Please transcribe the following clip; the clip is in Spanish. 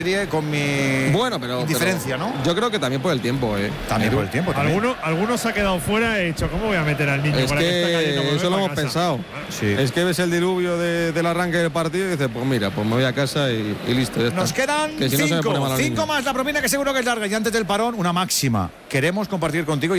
con mi indiferencia, ¿no? Yo creo que también por el tiempo, También por el tiempo. Algunos se ha quedado fuera y he dicho, ¿cómo voy a meter al niño? Es para que está cayendo, eso lo hemos casa? pensado. Sí. Es que ves el diluvio del arranque del partido y dices, pues mira, pues me voy a casa y listo. Ya está. Nos quedan que si no se me pone mal al 5 niño. más la propina, que seguro que es larga. Y antes del parón, una máxima. Queremos compartir contigo.